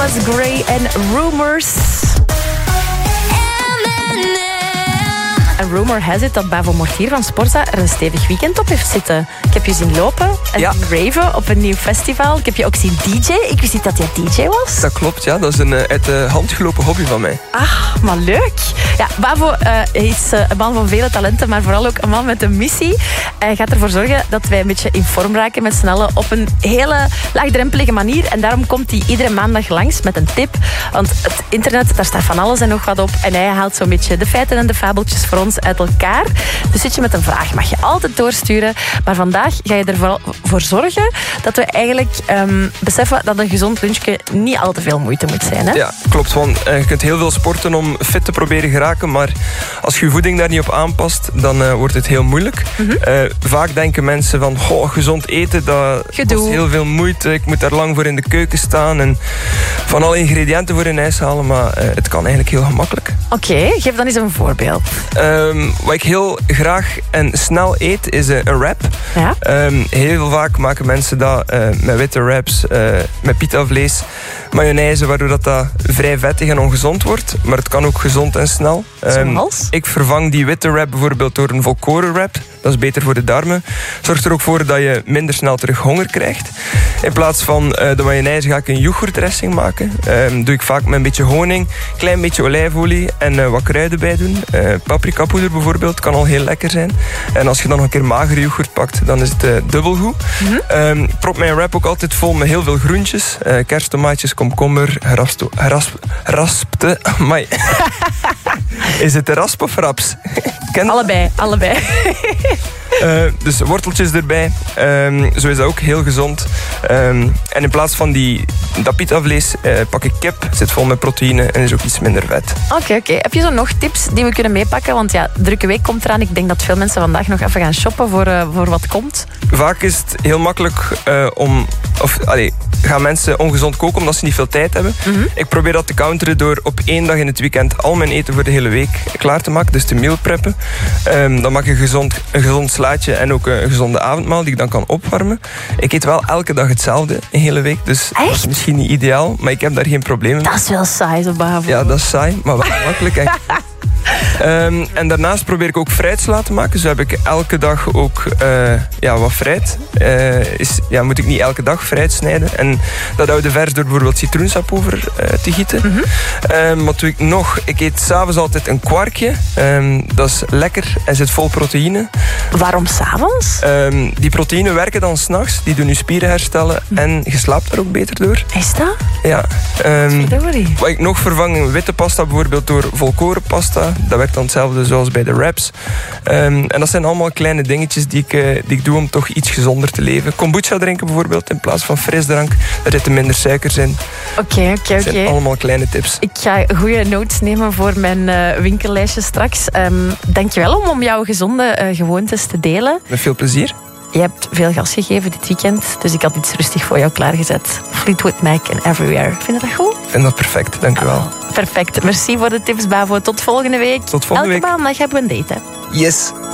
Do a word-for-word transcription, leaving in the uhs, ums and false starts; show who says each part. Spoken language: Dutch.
Speaker 1: was Grey en Rumors. En rumor has it dat Bavo Mortier van Sporza er een stevig weekend op heeft zitten. Ik heb je zien lopen en
Speaker 2: ja.
Speaker 1: zien raven op een nieuw festival. Ik heb je ook zien D J. Ik wist niet dat jij D J was.
Speaker 2: Dat klopt, ja. Dat is een uit de hand gelopen hobby van mij.
Speaker 1: Ah, maar leuk. Ja, Bavo uh, is uh, een man van vele talenten, maar vooral ook een man met een missie. Hij gaat ervoor zorgen dat wij een beetje in vorm raken met z'n allen op een hele laagdrempelige manier. En daarom komt hij iedere maandag langs met een tip. Want het internet, daar staat van alles en nog wat op. En hij haalt zo'n beetje de feiten en de fabeltjes voor ons uit elkaar. Dus zit je met een vraag, mag je altijd doorsturen. Maar vandaag ga je er vooral voor zorgen dat we eigenlijk um, beseffen dat een gezond lunchje niet al te veel moeite moet zijn. Hè?
Speaker 2: Ja, klopt. Want uh, je kunt heel veel sporten om fit te proberen geraken, maar als je je voeding daar niet op aanpast, dan uh, wordt het heel moeilijk. Mm-hmm. Uh, vaak denken mensen van, oh, gezond eten, dat
Speaker 1: Gedoe.
Speaker 2: kost heel veel moeite. Ik moet daar lang voor in de keuken staan en van alle ingrediënten voor in huis halen, maar uh, het kan eigenlijk heel gemakkelijk.
Speaker 1: Oké, okay, geef dan eens een voorbeeld.
Speaker 2: Um, wat ik heel graag en snel eet, is uh, een wrap.
Speaker 1: Ja?
Speaker 2: Um, heel vaak maken mensen dat uh, met witte wraps, uh, met pitavlees, mayonaise, waardoor dat, dat vrij vettig en ongezond wordt. Maar het kan ook gezond en snel. Um,
Speaker 1: Zoals?
Speaker 2: ik vervang die witte wrap bijvoorbeeld door een volkoren wrap. Dat is beter voor de darmen. Zorgt er ook voor dat je minder snel terug honger krijgt. In plaats van uh, de mayonaise ga ik een yoghurtdressing maken. Um, doe ik vaak met een beetje honing, klein beetje olijfolie en uh, wat kruiden bij doen. Uh, paprikapoeder bijvoorbeeld, kan al heel lekker zijn. En als je dan nog een keer magere yoghurt pakt, dan is het uh, dubbel goed. Mm-hmm. Um, ik prop mijn wrap ook altijd vol met heel veel groentjes. Uh, kersttomaatjes, komkommer, geraspte... Gerasp, geraspte... Amai. Is het rasp of raps?
Speaker 1: Allebei, allebei.
Speaker 2: Uh, dus worteltjes erbij. Um, zo is dat ook heel gezond. Um, en in plaats van die, dat pitavlees uh, pak ik kip. Zit vol met proteïne en is ook iets minder vet.
Speaker 1: Oké, okay, oké. Okay. Heb je zo nog tips die we kunnen meepakken? Want ja, drukke week komt eraan. Ik denk dat veel mensen vandaag nog even gaan shoppen voor, uh, voor wat komt.
Speaker 2: Vaak is het heel makkelijk uh, om... Of, allee, gaan mensen ongezond koken omdat ze niet veel tijd hebben. Mm-hmm. Ik probeer dat te counteren door op één dag in het weekend al mijn eten voor de hele week klaar te maken. Dus te meal preppen. Um, dan maak ik een gezond, een gezond slaatje en ook een gezonde avondmaal die ik dan kan opwarmen. Ik eet wel elke dag hetzelfde een hele week. Dus
Speaker 1: echt?
Speaker 2: Dat is misschien niet ideaal, maar ik heb daar geen probleem mee.
Speaker 1: Dat is wel saai, zo Bavo.
Speaker 2: Ja, dat is saai, maar wel makkelijk. En Um, en daarnaast probeer ik ook fruitsla te maken. Dus heb ik elke dag ook uh, ja, wat fruit. Uh, is, ja, moet ik niet elke dag fruit snijden. En dat houdt de vers door bijvoorbeeld citroensap over uh, te gieten. Mm-hmm. Um, wat doe ik nog? Ik eet s'avonds altijd een kwarkje. Um, dat is lekker en zit vol proteïne.
Speaker 1: Waarom s'avonds?
Speaker 2: Um, die proteïnen werken dan s'nachts. Die doen je spieren herstellen. Mm. En je slaapt er ook beter door.
Speaker 1: Is dat?
Speaker 2: Ja. Um, wat ik nog vervang, witte pasta bijvoorbeeld door volkoren pasta. Dat werkt dan hetzelfde zoals bij de wraps. Um, en dat zijn allemaal kleine dingetjes die ik, uh, die ik doe om toch iets gezonder te leven. Kombucha drinken bijvoorbeeld in plaats van frisdrank. Daar zitten minder suikers in.
Speaker 1: Oké, okay, oké, okay, oké.
Speaker 2: Dat zijn allemaal kleine tips.
Speaker 1: Ik ga goede notes nemen voor mijn uh, winkellijstje straks. Um, dankjewel om, om jouw gezonde uh, gewoontes te delen.
Speaker 2: Met veel plezier.
Speaker 1: Je hebt veel gas gegeven dit weekend, dus ik had iets rustig voor jou klaargezet. Fleetwood Mac en Everywhere. Vind je dat goed?
Speaker 2: Ik vind dat perfect, dank u wel.
Speaker 1: Oh, perfect. Merci voor de tips, Bavo. Tot volgende week.
Speaker 2: Tot volgende
Speaker 1: Elke
Speaker 2: week.
Speaker 1: maandag hebben we een date, hè?
Speaker 2: Yes.